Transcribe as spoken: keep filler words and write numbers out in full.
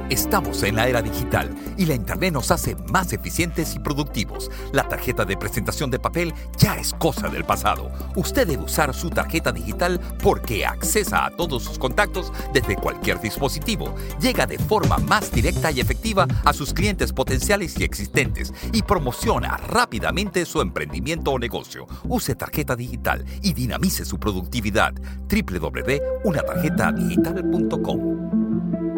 Estamos en la era digital y la Internet nos hace más eficientes y productivos. La tarjeta de presentación de papel ya es cosa del pasado. Usted debe usar su tarjeta digital porque accesa a todos sus contactos desde cualquier dispositivo. Llega de forma más directa y efectiva a sus clientes potenciales y existentes y promociona rápidamente su emprendimiento o negocio. Use tarjeta digital y dinamice su productividad. doble u doble u doble u punto una tarjeta digital punto com